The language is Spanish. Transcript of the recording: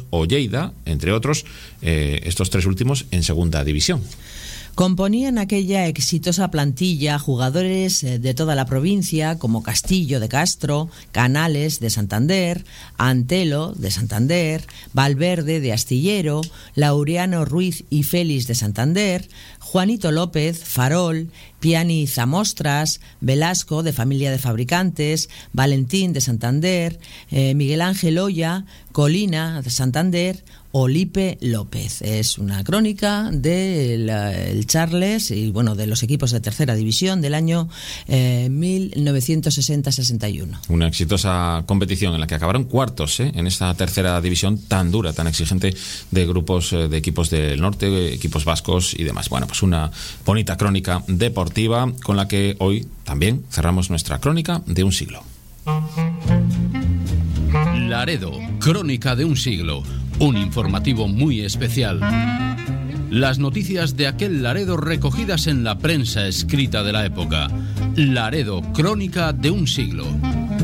o Lleida, entre otros, estos 3 últimos en segunda división. Componían aquella exitosa plantilla jugadores de toda la provincia, como Castillo de Castro, Canales de Santander, Antelo de Santander, Valverde de Astillero, Laureano Ruiz y Félix de Santander, Juanito López, Farol, Piani Zamostras, Velasco de Familia de Fabricantes, Valentín de Santander, Miguel Ángel Oya, Colina de Santander, Olipe López. Es una crónica del Charles y bueno, de los equipos de tercera división del año 1960-61. Una exitosa competición en la que acabaron cuartos en esta tercera división tan dura, tan exigente, de grupos de equipos del norte, equipos vascos y demás. Bueno, pues una bonita crónica deportiva con la que hoy también cerramos nuestra crónica de un siglo. Laredo, crónica de un siglo. Un informativo muy especial. Las noticias de aquel Laredo recogidas en la prensa escrita de la época. Laredo, crónica de un siglo.